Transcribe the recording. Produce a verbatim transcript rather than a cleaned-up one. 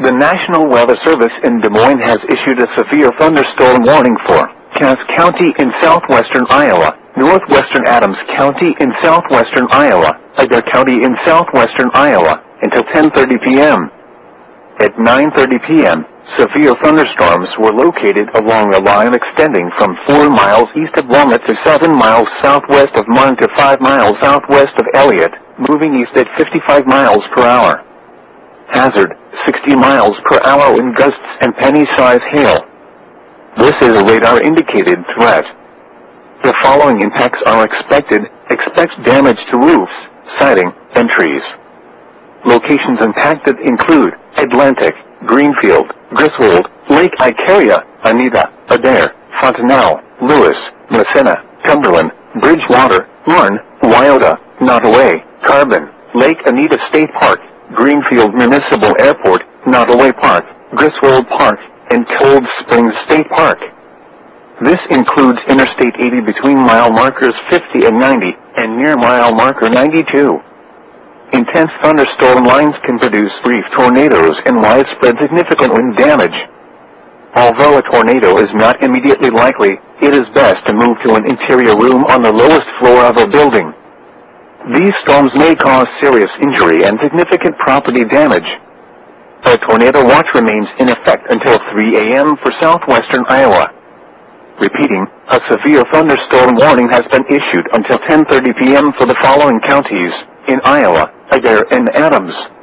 The National Weather Service in Des Moines has issued a severe thunderstorm warning for Cass County in southwestern Iowa, northwestern Adams County in southwestern Iowa, Adair County in southwestern Iowa, until ten thirty p m At nine thirty p m, severe thunderstorms were located along a line extending from four miles east of Walnut to seven miles southwest of Marne to five miles southwest of Elliott, moving east at fifty-five miles per hour. Hazard, sixty miles per hour in gusts and penny-size hail. This is a radar-indicated threat. The following impacts are expected. Expect damage to roofs, siding, and trees. Locations impacted include Atlantic, Greenfield, Griswold, Lake Icaria, Anita, Adair, Fontanelle, Lewis, Massena, Cumberland, Bridgewater, Marne, Wyoda, Nottoway, Carbon, Lake Anita State Park, Greenfield Municipal Airport, Nottoway Park, Griswold Park, and Cold Springs State Park. This includes Interstate eighty between mile markers fifty and ninety, and near mile marker ninety-two. Intense thunderstorm lines can produce brief tornadoes and widespread significant wind damage. Although a tornado is not immediately likely, it is best to move to an interior room on the lowest floor of a building. These storms may cause serious injury and significant property damage. A tornado watch remains in effect until three a m for southwestern Iowa. Repeating, a severe thunderstorm warning has been issued until ten thirty p m for the following counties in Iowa, Adair and Adams.